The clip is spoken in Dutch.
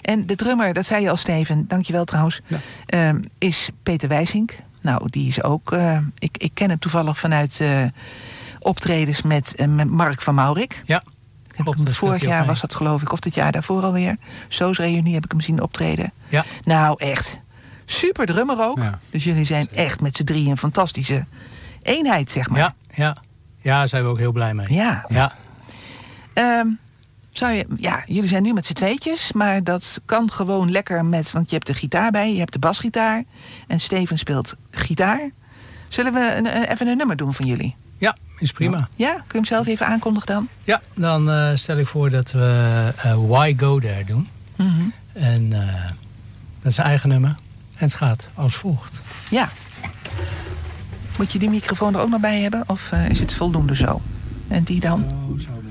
En de drummer, dat zei je al, Steven, dankjewel trouwens, is Peter Wijsink. Nou, die is ook... Ik ken hem toevallig vanuit optredens met Mark van Maurik. Ja. Vorig jaar was dat, geloof ik, of het jaar daarvoor alweer. Soos reunie heb ik hem zien optreden. Ja. Nou, echt. Super drummer ook. Ja. Dus jullie zijn echt met z'n drieën een fantastische eenheid, zeg maar. Ja, daar zijn we ook heel blij mee. Ja. Jullie zijn nu met z'n tweetjes, maar dat kan gewoon lekker met... want je hebt de gitaar bij, je hebt de basgitaar... en Steven speelt gitaar. Zullen we even een nummer doen van jullie? Ja, is prima. Ja? Kun je hem zelf even aankondigen dan? Ja, dan stel ik voor dat we Why Go There doen. Mm-hmm. En dat is een eigen nummer. En het gaat als volgt. Ja. Moet je die microfoon er ook nog bij hebben? Of is het voldoende zo? En die dan? Zo.